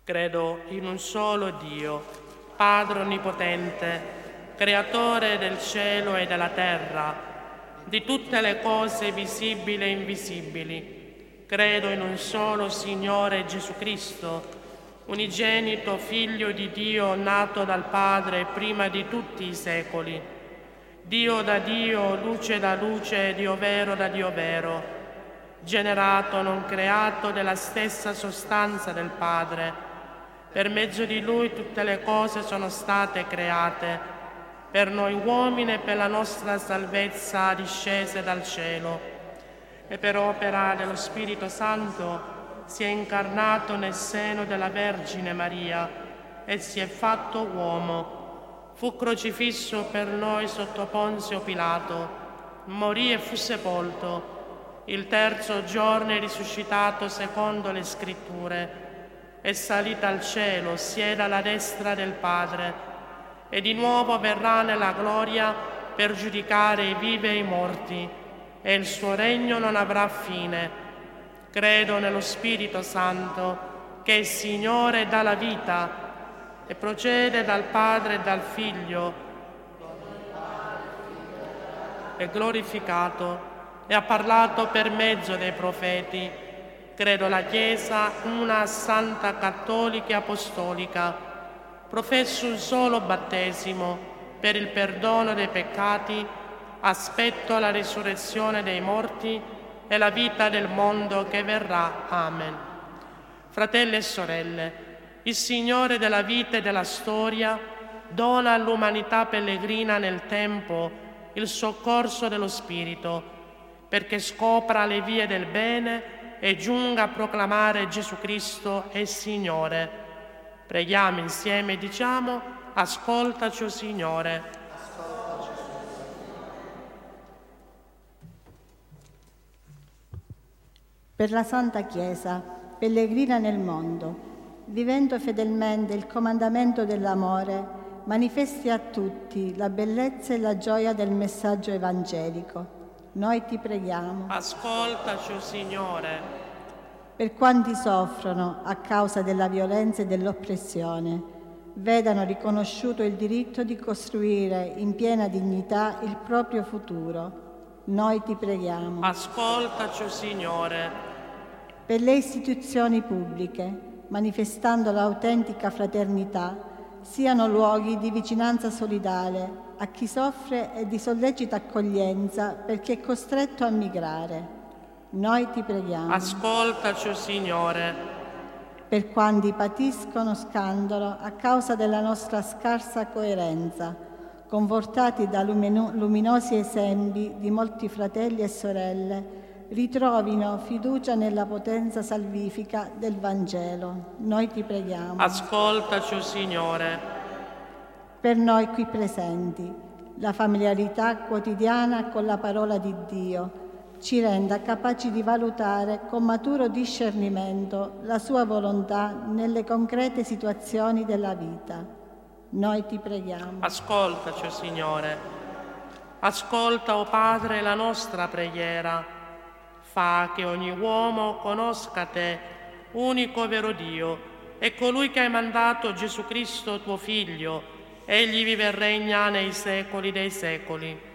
Credo in un solo Dio, Padre Onnipotente, Creatore del cielo e della terra, di tutte le cose visibili e invisibili. Credo in un solo Signore Gesù Cristo, unigenito Figlio di Dio, nato dal Padre prima di tutti i secoli. Dio da Dio, luce da luce, Dio vero da Dio vero, generato, non creato, della stessa sostanza del Padre. Per mezzo di Lui tutte le cose sono state create, per noi uomini e per la nostra salvezza discese dal cielo, e per opera dello Spirito Santo si è incarnato nel seno della Vergine Maria e si è fatto uomo. Fu crocifisso per noi sotto Ponzio Pilato, morì e fu sepolto. Il terzo giorno è risuscitato secondo le Scritture, è salita al cielo, siede alla destra del Padre, e di nuovo verrà nella gloria per giudicare i vivi e i morti, e il suo regno non avrà fine. Credo nello Spirito Santo, che è Signore e dà la vita, e procede dal Padre e dal Figlio, è glorificato, e ha parlato per mezzo dei profeti. Credo la Chiesa, una santa, cattolica e apostolica. Professo un solo battesimo per il perdono dei peccati. Aspetto la risurrezione dei morti e la vita del mondo che verrà. Amen. Fratelli e sorelle, il Signore della vita e della storia dona all'umanità pellegrina nel tempo il soccorso dello Spirito, perché scopra le vie del bene e giunga a proclamare Gesù Cristo è Signore. Preghiamo insieme e diciamo: ascoltaci, o Signore. Per la Santa Chiesa, pellegrina nel mondo, vivendo fedelmente il comandamento dell'amore, manifesti a tutti la bellezza e la gioia del messaggio evangelico. Noi ti preghiamo. Ascoltaci, o Signore. Per quanti soffrono a causa della violenza e dell'oppressione, vedano riconosciuto il diritto di costruire in piena dignità il proprio futuro. Noi ti preghiamo. Ascoltaci, o Signore. Per le istituzioni pubbliche, manifestando l'autentica fraternità, siano luoghi di vicinanza solidale a chi soffre e di sollecita accoglienza per chi è costretto a migrare. Noi ti preghiamo. Ascoltaci, o Signore. Per quanti patiscono scandalo a causa della nostra scarsa coerenza, confortati da luminosi esempi di molti fratelli e sorelle, ritrovino fiducia nella potenza salvifica del Vangelo. Noi ti preghiamo. Ascoltaci, o Signore. Per noi qui presenti, la familiarità quotidiana con la parola di Dio ci renda capaci di valutare con maturo discernimento la sua volontà nelle concrete situazioni della vita. Noi ti preghiamo. Ascoltaci, o Signore. Ascolta, o Padre, la nostra preghiera. Fa che ogni uomo conosca te, unico vero Dio, e colui che hai mandato, Gesù Cristo, tuo Figlio. Egli vive e regna nei secoli dei secoli.